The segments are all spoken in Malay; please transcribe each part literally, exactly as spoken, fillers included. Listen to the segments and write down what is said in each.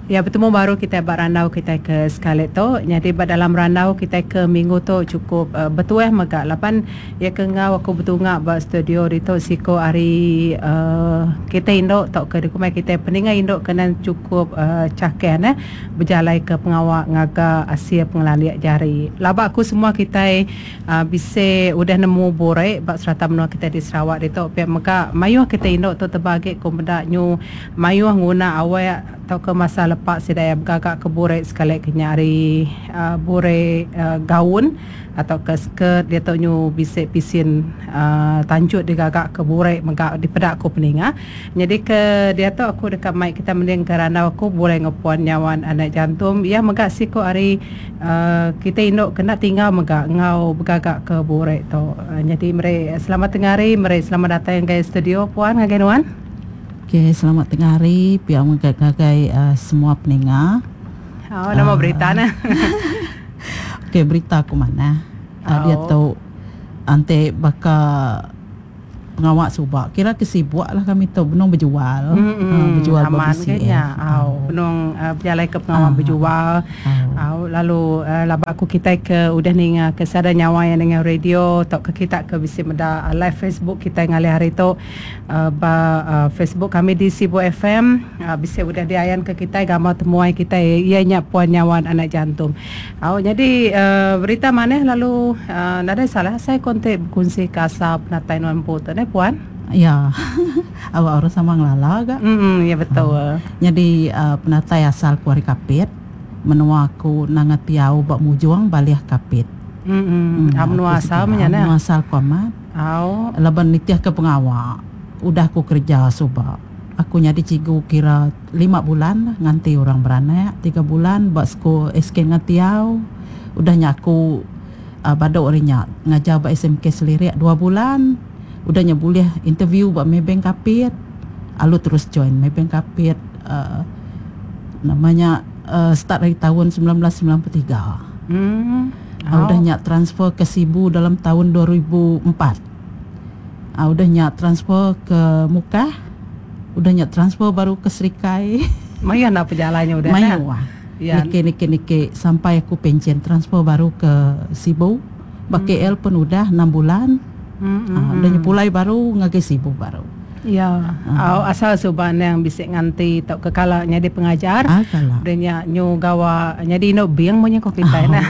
Ya, bertemu baru kita buat randau kita ke Scarlett tu. Jadi dalam randau kita ke minggu tu cukup uh, betul eh megak lapan ya ke ngau aku betul ngak buat studio di tu siko hari uh, kita indok tok ke dokumen kita peningai indok kena cukup uh, cakian eh berjalai ke pengawak ngaga Asia pengelaliak jari. Laba aku semua kita uh, bisa udah nemu borek bak serata menua kita di Sarawak di tu pihak megak mayuh kita indok tu terbagi ko mendak nyu mayuh guna awak atau ke masa lepas saya bergagak ke borek sekali kenyari uh, borek uh, gaun atau ke skirt dia tahu nyu bisik pisin uh, tanjut digagak ke borek megak di pedak aku peninga. Jadi ke dia tahu aku dekat mic kita mending kerana aku boleh ngepuan nyawan anak jantung ya megak siko hari uh, kita induk kena tinggal megak ngau bergagak ke borek tu. Uh, jadi mereka selamat tengah hari, mereka selamat datang ke studio puan ngagai nuan. Okay, selamat tengah hari pihak menggagai uh, semua pendengar. Oh, nama uh, berita nah. Okay, berita aku mana? Uh, oh. Dia tahu ante bakal pengawak subak. Kira kesibuk lah kami tu benung berjual. Mm-hmm. Uh, berjual aman kayaknya. Oh, benung uh, berjalai ke pengawak uh, berjual. Oh. Oh, lalu uh, laba aku kita ke udah ning uh, kesada nyawa yang dengan radio tok ke kita ke bisi meda uh, live Facebook kita ngalih hari tu uh, ba uh, Facebook kami di Sibu F M uh, bisi udah diayan ke kita gambar temuai kita ianya puan nyawan anak jantung. Oh, jadi uh, berita mana lalu uh, nada salah saya kontak kunci kasa penatai nuan putu ne puan. Ya. Awak orang sama ngelala gak? Hmm, ya betul. Uh, jadi uh, penatai asal kuari Kapit menua aku nangat piau bak mujuang baliah Kapit. Hmm, hmm. Menua asal menyana. Menua asal kuamat. Au. Laban nitiah ke pengawak. Udah aku kerja subak. Aku nyadi cigu kira lima bulan lah nganti orang beranak. Tiga bulan bak sko esken ngatiau. Udah nyaku uh, pada orangnya ngajar bak S M K selirik dua bulan. Udah nyabuliah interview bak Maybank Kapit. Alu terus join Maybank Kapit. Uh, namanya Uh, start dari tahun sembilan belas sembilan puluh tiga. Hmm. Oh. Udah nyak transfer ke Sibu dalam tahun dua ribu empat. Uh, udah nyak transfer ke Mukah. Udah nyak transfer baru ke Serikai. Mayan apa jalannya udah. Mayan wah. Ya. Nike nike nike sampai aku pensiun transfer baru ke Sibu. Bak K L pun udah enam bulan. Hmm. Uh, udah nyepulai baru ngage Sibu baru. Ya, uh. asal suban yang bisik nganti tok kekalanya di pengajar. Ah, dan nya nyu gawa nyadi no biang punya kok kita na.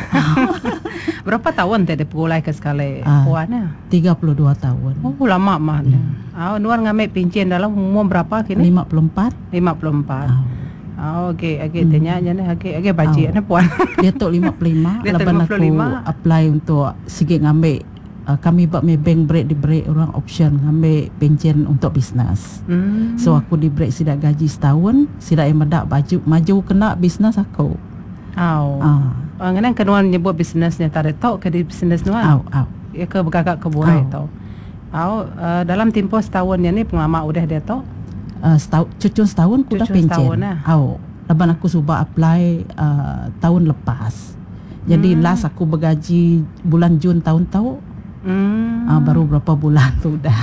Berapa tahun tadi pulai ke sekali uh, puannya? tiga puluh dua tahun. Oh, lama mah. Hmm. Ah, nuan ngambil pincin dalam umur berapa kini? lima puluh empat. lima puluh empat. Oh, okey, okey hmm. tanya jane okey, okey baji ana puan. Dia tok lima puluh lima, lepas aku apply untuk sikit ngambil Uh, kami buat Maybank break di break orang option ngambil pension untuk bisnes. Mm. So aku di break sidak gaji setahun, sidak yang medak baju maju kena bisnes aku. Au. Ah. Uh. Ngana kenuan nyebut bisnesnya tadi tok ke di bisnes nuan. Au, au. Ya ke bergagak ke borai tau. Au, uh, dalam tempoh setahun ni pengalaman udah dia tok. Uh, setahun cucun setahun aku dah pension. Au. Leban aku cuba apply uh, tahun lepas. Jadi mm. last aku bergaji bulan Jun tahun tau. Hmm. Uh, baru berapa bulan tu dah.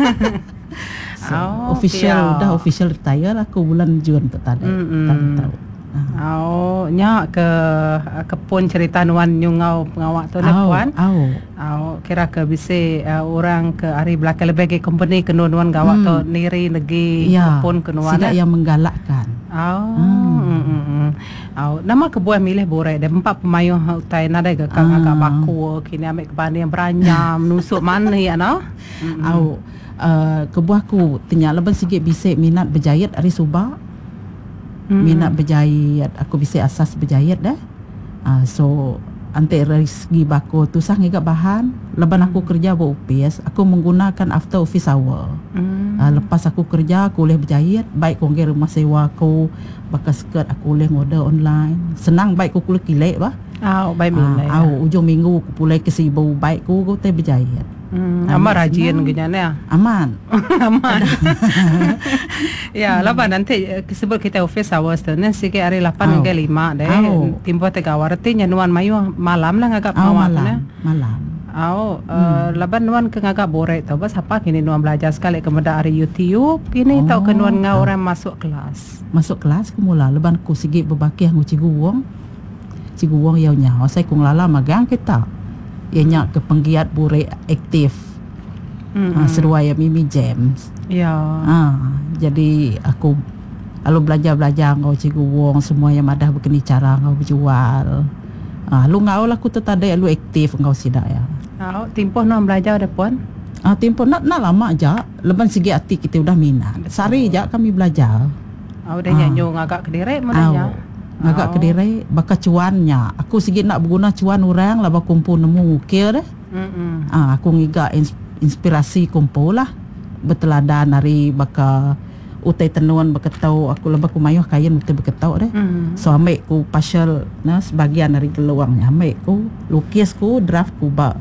So, oh, official okay, dah official retire aku bulan Jun tu tadi. Hmm. Tahu. Oh, nya ke ke pun cerita nuan nyungau pengawak tu nak puan. Oh. Oh, kira ke bisi uh, orang ke hari belakang lebih ke company ke nuan gawak hmm. tu niri lagi ya, pun ke nuan. Tidak yang menggalakkan. Oh. Hmm. Hmm. Hmm. Oh, nama kebuah milih borek dan empat pemayuh utai nada ke kang ah. agak baku kini ambil kebani yang beranyam nusuk mana ya no. Hmm. Oh, uh, kebuahku tanya leban sikit bisik minat berjayat hari subak. Hmm. Minat berjayat aku bisik asas berjayat dah. Uh, so ante rezeki baku tu sah ngigak bahan leban aku hmm. kerja buat U P S aku menggunakan after office hour. Hmm. Uh, lepas aku kerja aku boleh berjahit baik kongge rumah sewa aku bakal skirt aku boleh order online senang baik aku boleh kilek bah. Ah, oh, baik milai. Ah, uh, ujung minggu aku boleh ke Sibu baik aku aku teh berjahit. Hmm, aman rajin kenyanya. Aman. Aman. Ya, lapan nanti sebut kita office hours tu nan sikit hari lapan hingga lima deh. Timpo tiga warti nyanuan mayu malam lah ngagap oh, malam. Malam. Au, uh, laban nuan ke ngagak bore tu, bas apa kini nuan belajar sekali kemudian dari YouTube, kini Oh, tau ke nuan ngau tahu. orang masuk kelas. Masuk kelas ku mula leban ku sigi berbaki aku cigu wong. Cigu wong yau nya, saya kung lala magang kita. Ia nya ke penggiat bure aktif. Hmm. Ah, seruai Mimi James. Ya. Ah, jadi aku lalu belajar-belajar ngau cigu wong semua yang ada begini cara ngau berjual. Ah, lu ngau lah aku tetade lu aktif ngau sida ya. Au, timpoh nuan belajar ada puan. Ah, tempoh nak nak lama aja. Leban segi hati kita udah minat. Betul. Sari aja kami belajar. Au, dia Ah. nyanyo ngagak kediri modalnya. Au, agak kediri baka cuannya. Aku sikit nak berguna cuan orang lah kumpul nemu ukir deh. Hmm. Ah, aku ngiga ins- inspirasi kumpul lah. Beteladan dari baka utai tenuan beketau aku lebih aku mayuh kain utai beketau deh. Hmm. So ambil ku partial nah sebagian dari geluangnya ambil ku lukis ku draft ku bak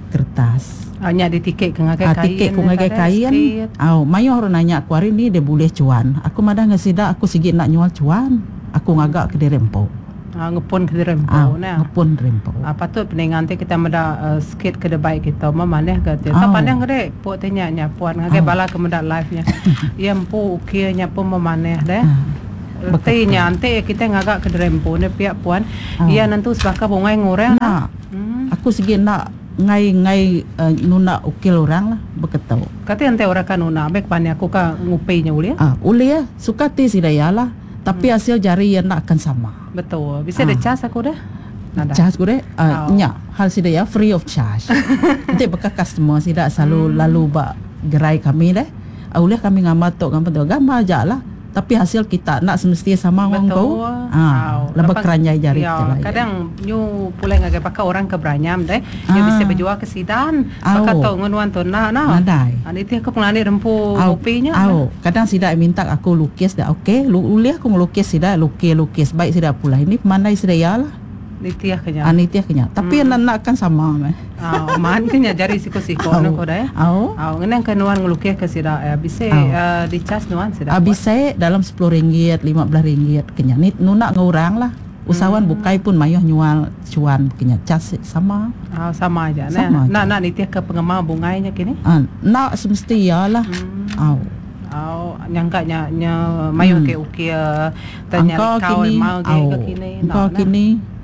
kertas. Au, nya di tiket ke ngagai Ah, kain. tiket ku ngagai kain. Au, mayo orang nanya aku hari ni dia boleh cuan. Aku madah ngasida aku sigit nak nyual cuan. Aku ngagak ke dirempo. Ah, ngepun ke rempo Ah, nah. ngepun rempo. Ah, patut peningan te kita meda uh, sikit ke debai kita mamaneh ke te. Au. Ta pandang gede po tanya nya puan ngagai Au. bala ke meda live nya. Yang pu ukir nya pun mamaneh deh. Ah, Te nya ante kita ngagak ke rempo ne pihak puan. Au. Ia nantu sebaka bongai ngoreng. Nah, Hmm. aku sigit nak ngai-ngai uh, nuna ukil orang lah beketau. Kata ante orang kan una bek pan aku ka ngupai nya ulia. Ah, uli ya suka ti sidaya lah. Tapi hasil jari yang nak akan sama. Betul. Bisa Ah. ada cas aku dah. Nada. Charge gue uh, Au. nya hal sidaya free of charge. Nanti bekas customer sida selalu lalu bak gerai kami deh. Aulia kami ngamat tok gambar tok gambar aja lah. Tapi hasil kita nak semestinya sama orang kau. Ah, lebih Lepas- keranyai jari ya, kita lah. kadang nyu pulai ngagai pakai orang ke Branyam deh. Dia Ah. bisa berjual ke Sidan. Au. Pakai tau ngunuan tu nah nah. Nadai. Ani ti aku pengani rempu Au, kopinya. au. Kadang sida minta aku lukis dah. Okey, lu uliah aku ngelukis sida lukis-lukis baik sida pula. Ini pandai sidaya lah. Ni tiah kenya. Anitia kenya. Tapi yang nak nak kan sama meh. Ah, man kenya jari siko-siko Au. no ko dah. Au. Au ngenang ke nuan ngelukis ke Sida. Ya bisa Au. uh, dicas nuan Sida. Habis saya dalam sepuluh ringgit, lima belas ringgit kenya. Ni nuna ngurang lah. Usahawan Hmm. bukai pun mayuh nyual cuan kenya. Cas sama. Ah, sama aja. Sama Nah, aja. nak nak ni tiah ke pengemar bungainya kini. Ah, nak semestinya lah. Hmm. Au. Au nyangka nya nya mayu Hmm. ke ukia tanya Engkau kau kini, mau ke au. ke kini. Engkau Nak, nak. kini.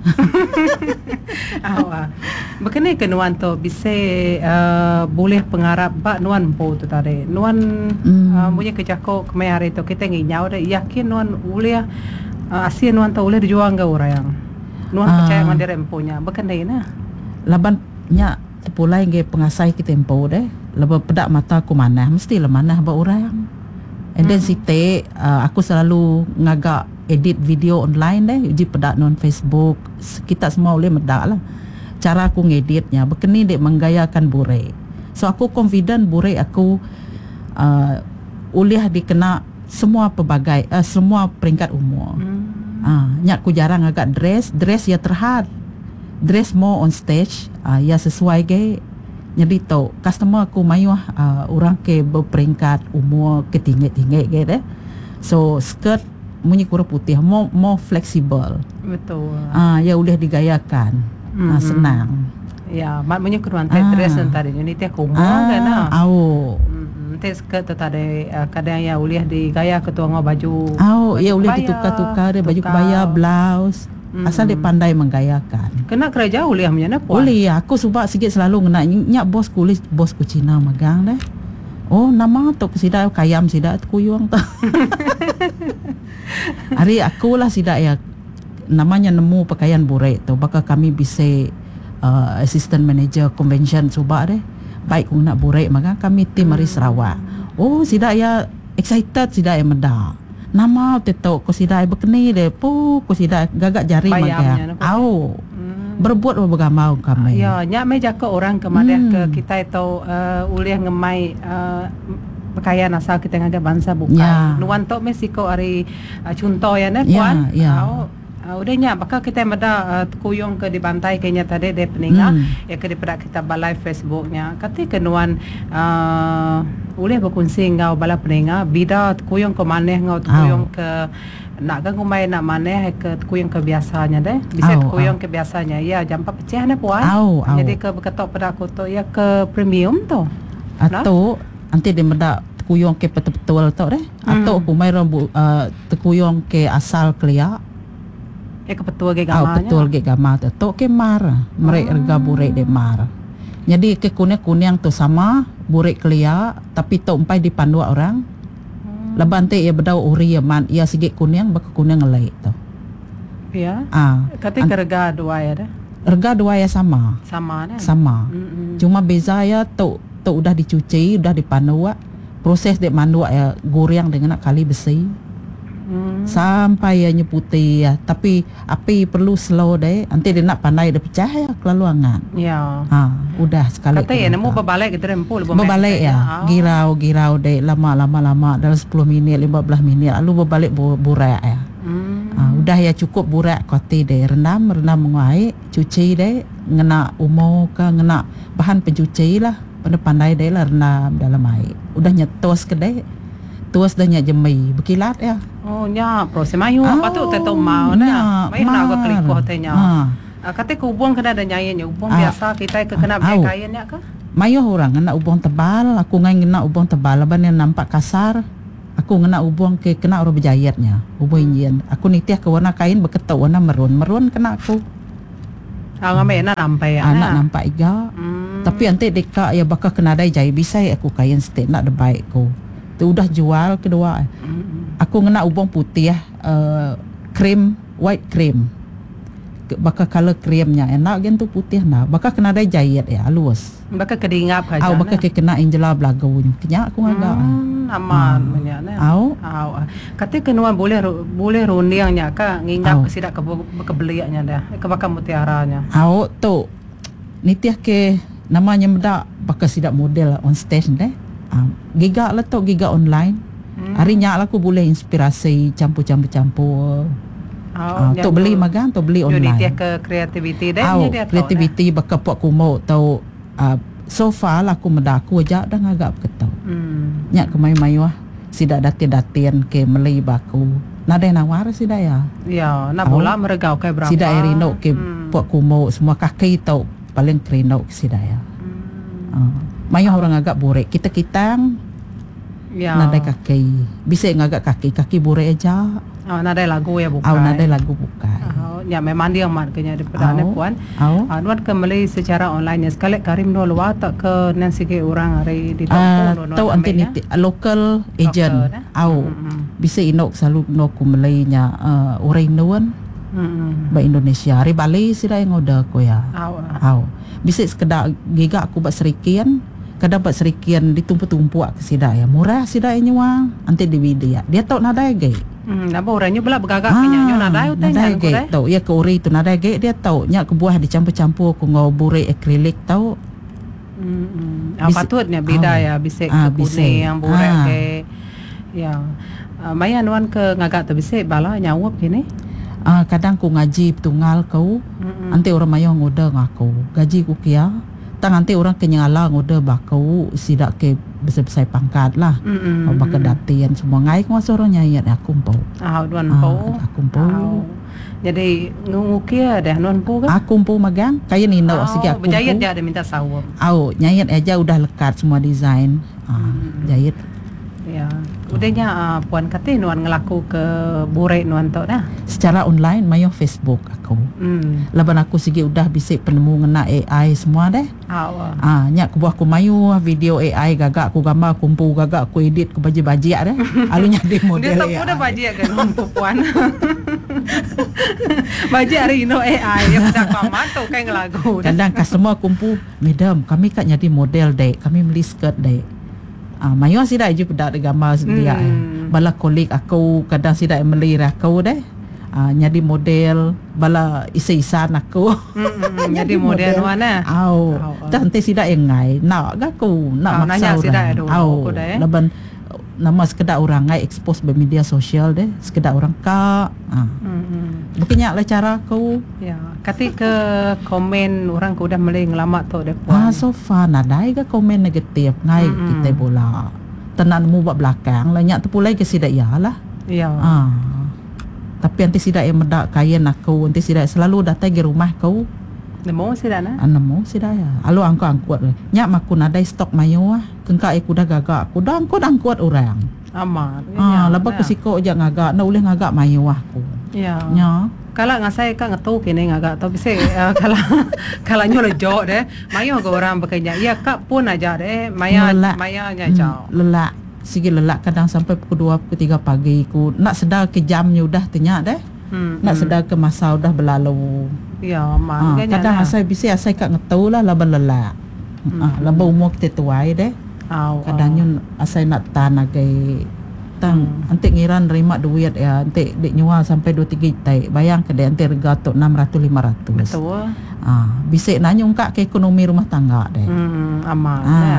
Awak. Begini ke nuan tu bisa uh, boleh pengarap bak nuan po tu tadi. Nuan Hmm. uh, punya kejako kemai hari tu kita nginyau dah yakin nuan boleh uh, asyik nuan tu boleh dijual ke orang. Nuan Ah. percaya dengan diri empunya. Bekendai nah. Laban nya pulai nge pengasai kita tempo deh. Lepas pedak mata aku mana mesti lah mana ba orang. And then Hmm. site uh, aku selalu ngagak edit video online deh uji pedak non Facebook. Kita semua boleh medak lah. Cara aku ngeditnya bekeni dek menggayakan bure. So aku confident bure aku uh, uliah dikena semua pelbagai uh, semua peringkat umur. Hmm. Ah, nyak aku jarang agak dress, dress ya terhad. Dress more on stage, ah, ya sesuai ke. Jadi tu customer aku mayu uh, orang ke berperingkat umur ke tinggi-tinggi ke deh. So skirt munyi kurang putih, more more flexible. Betul. Ah, ya udah digayakan. Ah, Mhm. senang. Ya, mak punya keruan Ah. dress tadi. Ini tiap kumur Ah, kan nah. au. Hmm, tes ke tadi uh, kadang ya uliah digaya ketua ngau baju. Au, ya baju udah kebaya, ditukar-tukar deh baju tukar. kebaya, blouse. Mm-mm. Asal dia pandai menggayakan. Kena kerja uliah punya na puan. Boleh ya, aku sebab sikit selalu ngena nyak bos kulis bos ku Cina magang deh. Oh, nama tu sida kayam sida kuyuang tu. Hari aku lah sida ya namanya nemu pakaian bure tu bakal kami bisa uh, assistant manager convention cuba deh. Baik ku nak bure magang kami tim dari Sarawak. Oh, sida ya excited sida ya meda. Nama tu ko sida ya bekeni deh. Pu ko sida gagak jari Bayamnya magang. nak Au. Hmm. Berbuat bergamau kami. Ya, nyak meja ke orang kemadeh Hmm. ke kita itu uh, uliah ngemai uh, pakaian asal kita ngaga bangsa bukan. Ya. Nuan tok Mexico ari uh, contoh ya ne Ya, puan. ya. Au, Uh, udahnya bakal kita mada uh, kuyung ke di pantai kenya tadi de peninga Hmm. ya ke di pada kita balai Facebooknya kata kenuan uh, boleh berkongsi ngau bala peninga bida kuyung ke maneh ngau kuyung ke nak kan kumai nak maneh ke kuyung ke biasanya deh bisa Au, kuyung ke biasanya ya jampa pecah ne puan Au, au. jadi ke berketok pada aku tu ya ke premium tu Atau nanti dia meda kuyung ke betul-betul tau deh. Atau Hmm. kumai rambu uh, tekuyung ke asal kelia. ya ke betul ke Ah, gamanya betul ke gamar tu. Tok ke mar. Merek rega burek de mar. Jadi ke kuning-kuning tu sama burek kelia tapi tok empai dipandu orang. Hmm. Leban te ia bedau uri ya man ia sigit kuning baka kuning ngelai tu. ya Ah, kata ke rega dua ya deh rega dua ya sama. sama ne Sama. Mm-mm. Cuma beza ya tok tok udah dicuci, udah dipandu. Proses dek mandu ya goreng dengan nak kali besi. Hmm. Sampai ya putih ya. Tapi api perlu slow deh. Nanti dia nak pandai dia pecah ya kelaluangan. Ya. Ha, udah sekali. Kata ya nemu berbalik kita rempul berbalik ya. Girau girau deh lama lama lama dalam sepuluh minit lima belas minit lalu berbalik bu, burak ya. Hmm. Ha, udah ya cukup burak koti deh rendam rendam menguai cuci deh ngena umo ke ngena bahan pencuci lah. Pada pandai deh lah rendam dalam air. Udah nyetos ke deh. Tuas dah nyak jemai berkilat ya. Oh nya proses mayu Oh, apa tu teto mau na. nya, Mayu nak aku mar. kelikoh tanya. Ah. Ah, kata ke ubong kena ada nyayin ya. Ubong Ah. biasa kita ke kena Ah, au. pakai kain ya ke? Mayo orang ngena ubong tebal, aku ngai ngena ubong tebal, laban yang nampak kasar. Aku ngena ubong ke kena orang berjayatnya, ubong injian. Aku nitiah ke warna kain berketok warna merun, merun kena aku. Ah ngambil na sampai ya. Anak nampak iga. Hmm. Tapi ante deka ya bakal kena dai jai bisa ya aku kain stek nak debaik ko. Tu udah jual kedua. Hmm. Aku ngena ubong putih uh, cream, white cream. Ke- Bakal color creamnya enak gen tu putih nah. Bakal kena dai jahit ya halus. Bakal kedingap aja. Au bakal ke kena Angela Blagaunya. Kenya aku ngagak. Hmm, aman Ah. banyak na. Au. Au. Kata kenuan boleh ru- boleh rundiangnya ka ngingap Au. ke sidak ke kebeliaknya dah. Ke bakal mutiaranya. Au tu nitiah ke namanya medak bakal sidak model on stage deh. Ah, giga lah tu giga online. Hmm. Hari nyak lah aku boleh inspirasi campur-campur-campur. Ah, tu beli magang tu beli Unity online. ke creativity deh Au dia creativity bakal puak kumo tau uh, so far lah aku medak aku aja dah ngagak ketau. Hmm. Nyak ke mayu-mayu ah. Sidak datin-datin ke melei baku. Nada nawar sidak ya. Ya, nak Au. bola meregau ke berapa? Sidak erino ke Hmm. puak kumo semua kaki tau paling kerino ke sidak ya. Hmm. Ah. Mayu orang agak borek. Kita kitang Ya. nada kaki. Bisa ngagak kaki, kaki borek aja. Oh, nada lagu ya bukan. Au nada lagu bukan. Oh, ya memang dia markanya daripada Au. ane puan. Au. Ah, nuan kembali secara online ya. Sekali Karim no luar tak ke nan sige orang hari di Ah, Tompo no. tau anti ni local agent. dah. Au. Hmm. Bisa inok selalu no kumelainya uh, orang nuan Hmm. ba Indonesia. Hari Bali sida yang ngoda ko ya. Au. Au. Bisa sekedar giga aku buat serikian. Kadang buat serikian ditumpu-tumpu ke sida ya. Murah sida nyuang. Anti di video. Dia tahu nada ge. Hmm, napa orangnya pula bergagak penyanyi nada itu nada tanya ge. Tahu ya ke ori tu nada ge dia tahu. Nya ke buah dicampur-campur ku ngobure akrilik tahu. Hmm. hmm. Ah, Bisi- patutnya beda Au. ya bisik Ah, ke bisik. kuning yang burek Ah. ke. Ya. Uh, Maya nuan ke ngagak tu bisik bala nyawap gini. Ah, kadang ku ngaji tunggal kau. Hmm. Ante orang mayo ngoda ngaku. Gaji ku kia. Tang ante orang kenyala ngoda bakau sidak ke besar-besar pangkat lah. Hmm. Oh, bakal datian semua ngai ku orang nyayat aku mpau. Ah, nuan Ah, po. aku mpau. Au. Jadi ngukia dah nuan po ke? Aku mpau magang kaya ni nak sikit aku. berjayat mpau. dia ada minta sawap. Au nyayat aja udah lekat semua design. Ah, jahit. Ya. Udahnya uh, puan kata nuan ngelaku ke burek nuan tok dah. Secara online mayo Facebook aku. Hmm. Laban aku sigi udah bisik penemu ngena A I semua deh. Au. Ah, nyak ke buah aku mayu video A I gagak aku gambar kumpul gagak aku edit ke baju-baju deh. Alunya di model Dia tak A I. pun baju kan nuan po puan. Baju hari no A I yang dah pamat tu kan ngelagu. Kadang customer kumpul, "Madam, kami kat jadi model dek. Kami beli skirt dek." Ah, mayu sida je pedak de gambar dia. Hmm. Bala kolik aku kadang sida beli aku deh. Ah, jadi model bala isa-isan aku. Hmm, jadi model mana? Au. Au, au. Tante sida yang ngai. Nak ga aku, nak Au, maksa nanya orang. sida dulu Au. aku dah, eh. Laban nama sekedar orang ngai expose be media sosial deh, sekedar orang ka. Ha. Hmm. Bukannya lah cara kau. Ya, ketika komen orang ku dah mulai ngelamat tu deh puan. Ah, so far nadai ke komen negatif ngai Mm-mm. kita bola. Tenan mu buat belakang lah nyak tepulai ke sidak ya lah. Ya. Ah. Tapi nanti sidak yang medak kayen aku, nanti sidak selalu datang ke rumah kau. Nemo sih dah na. Anamo sidak ya. Alu angko angkuat. Nyak maku nadai stok mayo ah. Kengka aku dah gagak aku dah angkut angkuat orang. Amat. Ah, lepas ke siko aja ngagak, na ulih ngagak mayo aku. Ya. Nya. Kalau ngasai kan ngetu kini ngagak tapi se uh, kalau kalau nyola jauh deh, mayo ke orang bekerja. Ya kak pun aja deh, maya Lelak. maya nya Hmm, jauh. lelak. Sige lelak kadang sampai pukul dua, pukul tiga pagi ku. Nak sedar ke jamnya udah tenyak deh. Hmm. Nak sedar ke masa udah berlalu. Ya, Ah, mak. kadang asai bisi asai kak ngetu lah laban lelak. Hmm. Ah, laban umur kita tuai deh. Au. Kadangnya asai nak tanah gay tang Hmm. antik ngiran nerima duit ya antik dek nyual sampai dua tiga juta bayang ke dek antik rega tok enam ratus lima ratus. Betul. Ah, bisik nanya ungkak ke ekonomi rumah tangga deh. Hmm, amat. Ah. Ya.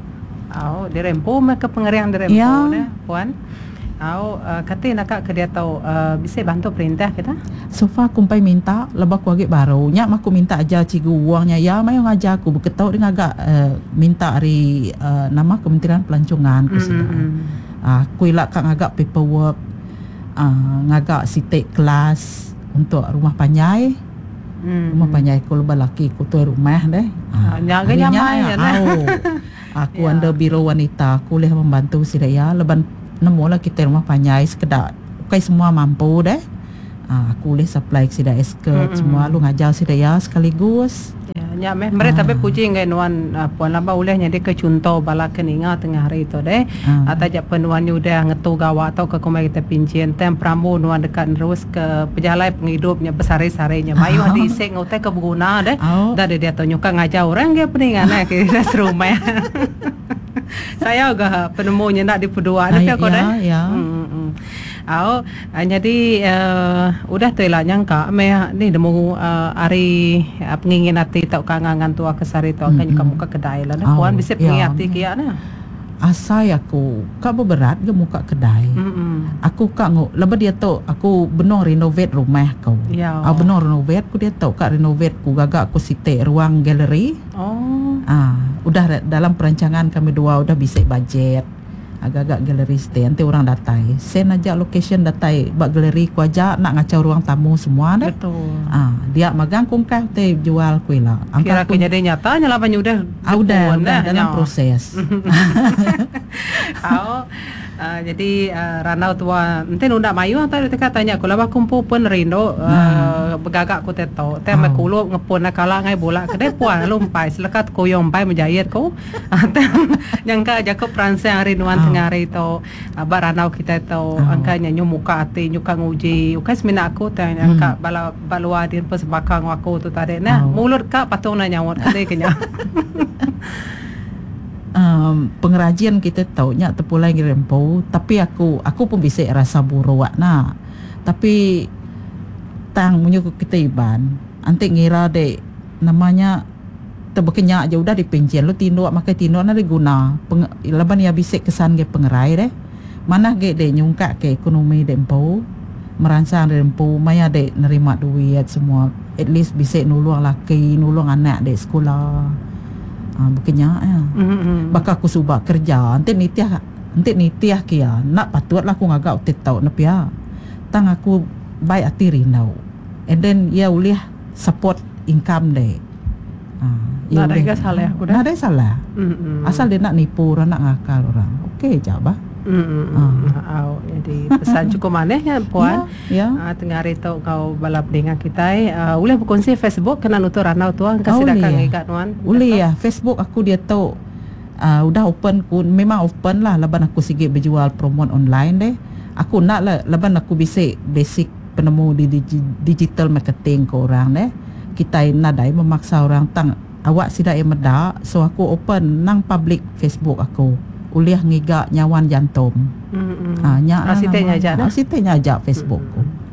Au, dirempu mak ke pengerian dirempu Ya. deh, puan. Au, uh, kata nak kak ke dia tahu uh, bisa bantu perintah kita? So far kumpai minta lebak wagik baru. Nyak aku minta aja cigu uangnya ya mayo ngajar aku beketau dengan agak uh, minta dari uh, nama Kementerian Pelancongan ku sudah. Ah, aku ilak kak ngagak paperwork uh, ngagak sitek kelas untuk rumah panjai. Hmm. Rumah panjai ku lebih laki ku tu rumah deh. Ah, nyaga harinya nyamai ya, nah. au. Aku Ya. under biro wanita, aku boleh membantu si ya leban nemu lah kita rumah panjai sekedar bukan semua mampu deh. Ah, aku boleh supply si dah skirt Mm-mm. semua lu ngajar si ya sekaligus. Ya, nya meh mereka Ah. tapi puji ngai nuan uh, puan laba uleh nya de ke contoh bala keninga tengah hari tu deh. Ah. Atau jak penuan yu dah ngetu gawa atau ke kumai kita pincin tem pramu nuan dekat terus ke pejalai pengidupnya besare-sarenya. Mayu Ah. di sek ngote ke berguna deh. Oh. Dah dia tu nyuka ngajar orang dia peningan eh ke serumah. Saya juga penemunya nak di pedua Ah, ni ya, kau deh. ya. Hmm, hmm. Au, uh, jadi uh, udah tu lah nyangka me ni demu uh, hari uh, pengingin hati tau kangangan tua kesari tu akan Mm-mm. mm muka kedai lah. Au, Puan bisa ya, pengin hati me. kia na. Asai aku kak berat ke muka kedai. Hmm. Aku kak ngok lepas dia tahu aku benar renovate rumah kau. Ya. Ah benar renovate aku dia tahu kak renovate ku gagak aku sitek ruang galeri. Oh. Ah, udah re- dalam perancangan kami dua udah bisa budget. Agak-agak galeri stay nanti orang datai. Send aja location datai bak galeri ku aja nak ngacau ruang tamu semua dah. Betul. Ah, dia magang kong kau te jual ku lah. Kira aku kenya dia nyata nyala banyu dah. ah, udah, depun udah dah, dalam nya. proses. Au. Uh, jadi uh, ranau tua ente nunda mayu atau dia tanya aku laba kumpu pun rindo uh, begagak ku teto te me Oh. kulo ngepun nakala ngai bola kedai puan lumpai selekat koyong pai menjayat ko nyangka aja ko pranse hari nuan Oh. tengah hari to uh, baranau kita to Oh. angkanya nyumuka ati nyuka nguji ukas mina aku te nyangka bala balua din pas bakang aku tu tadi nah Oh. mulut ka patong na nyawat kedai kenya. Um, pengrajin kita tahu nyak tepulai ngerempo tapi aku aku pun bisa rasa buruk nah tapi tang menyuku kita iban antik ngira dek namanya terbekenya aja udah dipencen lu tinduk makai tinduk ada guna Peng, laban ya bisa kesan ke pengerai deh mana ge dek nyungka ke ekonomi dempo merancang dempo maya dek nerima duit semua at least bisa nulung laki nulung anak dek sekolah. Ah, bukannya ya. Mm-hmm. Baka aku subak kerja nanti nitiah nanti nitiah kia nak patutlah aku ngagak utit tau nepia tang aku baik hati rinau and then ya ulih support income deh. Ah, Nak ada ke salah aku dah? Nak ada salah. Mm-mm. Asal dia nak nipu orang nak ngakal orang. Okey je bah. Mm-mm. Ah. Jadi pesan cukup maneh ya puan. Ya. Ah, tengah hari tu kau balap dengan kita uh, boleh berkongsi Facebook kena nutur ranau tu kasih Oh, dah boleh kang ya? ikat nuan. Boleh ya. Facebook aku dia tahu uh, udah open ku memang open lah laban aku sikit berjual promote online deh. Aku nak lah laban aku bisa basic penemu di digi- digital marketing ke orang deh. Kita nadai memaksa orang tang awak sidak yang medak so aku open nang public Facebook aku. Uliah ngigak nyawan jantung. Mm-mm. Ah, nyak Ah, sitenya aja dah. Ah, sitenya aja Facebook ku. Oh,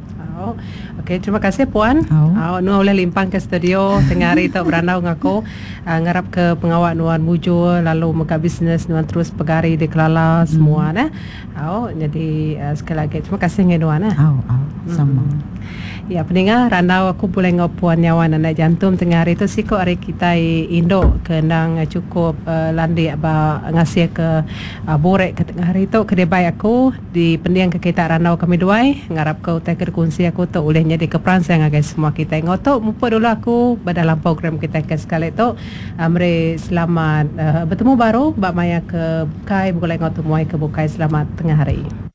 Oh, okey, terima kasih puan. Oh. Oh, nu boleh limpang ke studio tengah hari tok beranau ngaku. Uh, ngarap ke pengawak nuan mujur lalu muka bisnes nuan terus pegari di Kelala semua nah. Oh, jadi uh, sekali lagi terima kasih ngenuan nah. Au, au, sama. Hmm. Ya, pendengar, randau aku boleh ngopuan nyawan anak jantung tengah hari tu siko hari kita Indo kenang cukup uh, landi ba ngasih ke uh, borek ke tengah hari tu kedai aku di pendiang ke kita randau kami duai ngarap kau tak kunci aku tu olehnya di keperan saya guys semua kita ngotok mupa dulu aku dalam program kita ke sekali tu amre selamat uh, bertemu baru bak maya ke bukai boleh ngotok muai ke bukai selamat tengah hari.